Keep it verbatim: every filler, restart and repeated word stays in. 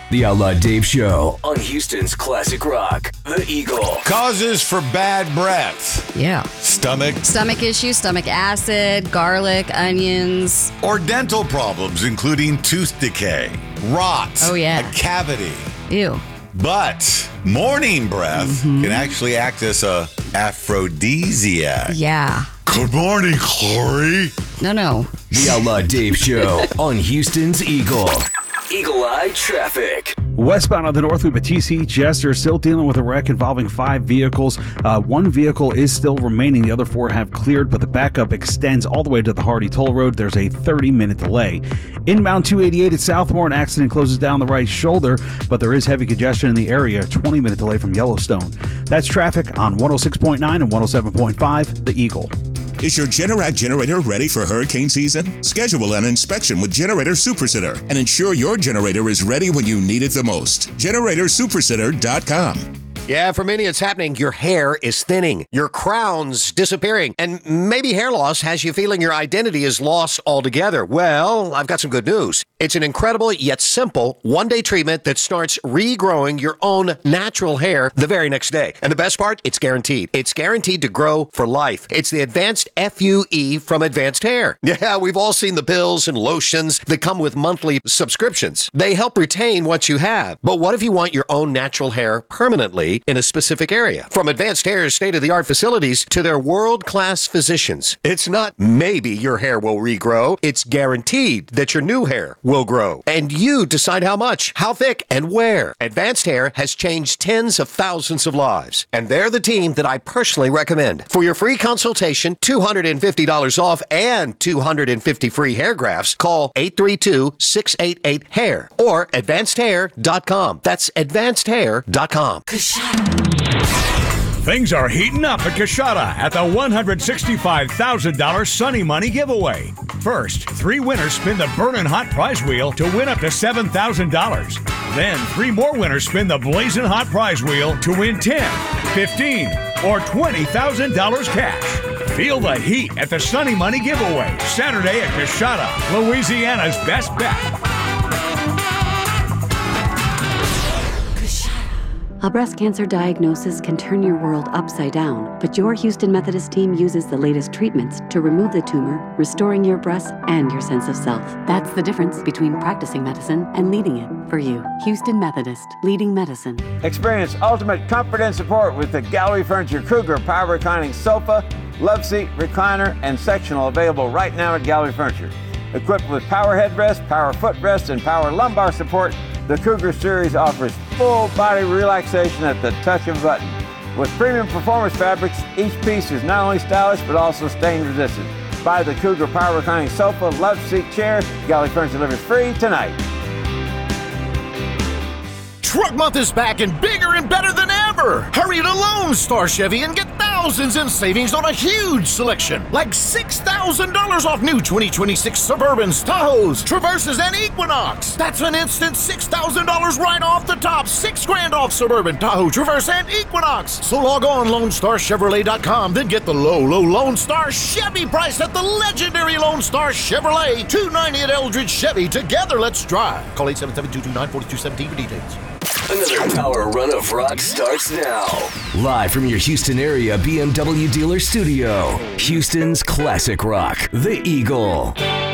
The Outlaw Dave Show on Houston's Classic Rock, The Eagle. Causes for bad breath. Yeah. Stomach. Stomach issues, stomach acid, garlic, onions. Or dental problems, including tooth decay, rot, Oh, yeah. a cavity. Ew. But morning breath mm-hmm. can actually act as a aphrodisiac. Yeah. Good morning, Corey. No, no. The Outlaw Dave Show on Houston's Eagle. Eagle Eye Traffic. Westbound on the north loop at T C Chester, still dealing with a wreck involving five vehicles. Uh, one vehicle is still remaining. The other four have cleared, but the backup extends all the way to the Hardy Toll Road. There's a thirty-minute delay. Inbound two eighty-eight at Southmore, an accident closes down the right shoulder, but there is heavy congestion in the area. twenty-minute delay from Yellowstone. That's traffic on one oh six point nine and one oh seven point five, The Eagle. Is your Generac generator ready for hurricane season? Schedule an inspection with Generator Supersitter and ensure your generator is ready when you need it the most. generator supersitter dot com. Yeah, for many it's happening. Your hair is thinning, your crown's disappearing, and maybe hair loss has you feeling your identity is lost altogether. Well, I've got some good news. It's an incredible yet simple one-day treatment that starts regrowing your own natural hair the very next day. And the best part, it's guaranteed. It's guaranteed to grow for life. It's the Advanced F U E from Advanced Hair. Yeah, we've all seen the pills and lotions that come with monthly subscriptions. They help retain what you have. But what if you want your own natural hair permanently in a specific area? From Advanced Hair's state-of-the-art facilities to their world-class physicians, it's not maybe your hair will regrow. It's guaranteed that your new hair will grow. And you decide how much, how thick, and where. Advanced Hair has changed tens of thousands of lives. And they're the team that I personally recommend. For your free consultation, two hundred fifty dollars off, and two hundred fifty free hair grafts, call eight three two, six eight eight, hair or advanced hair dot com. That's advanced hair dot com. Things are heating up at Coshada at the one hundred sixty-five thousand dollars Sunny Money giveaway. First, three winners spin the Burnin' Hot prize wheel to win up to seven thousand dollars. Then, three more winners spin the Blazing Hot prize wheel to win ten, fifteen, or twenty thousand dollars cash. Feel the heat at the Sunny Money giveaway, Saturday at Coshada, Louisiana's best bet. A breast cancer diagnosis can turn your world upside down, but your Houston Methodist team uses the latest treatments to remove the tumor, restoring your breasts and your sense of self. That's the difference between practicing medicine and leading it for you. Houston Methodist, leading medicine. Experience ultimate comfort and support with the Gallery Furniture Cougar Power Reclining Sofa, Love Seat, Recliner, and Sectional available right now at Gallery Furniture. Equipped with power headrest, power footrest, and power lumbar support, the Cougar Series offers full body relaxation at the touch of a button. With premium performance fabrics, each piece is not only stylish but also stain resistant. Buy the Cougar Power Reclining Sofa, Love Seat Chair. Gallery Furniture delivers free tonight. Truck Month is back and bigger and better than ever. Hurry to Lone Star Chevy and get thousands in savings on a huge selection. Like six thousand dollars off new twenty twenty-six Suburbans, Tahoes, Traverses, and Equinox. That's an instant six thousand dollars right off the top. Six grand off Suburban, Tahoe, Traverse, and Equinox. So log on Lone Star Chevrolet dot com, then get the low, low Lone Star Chevy price at the legendary Lone Star Chevrolet. two ninety at Eldridge Chevy. Together, let's drive. Call eight seven seven, two two nine, four two one seven for details. Another power run of rock starts now. Live from your Houston area B M W dealer studio, Houston's Classic Rock, The Eagle.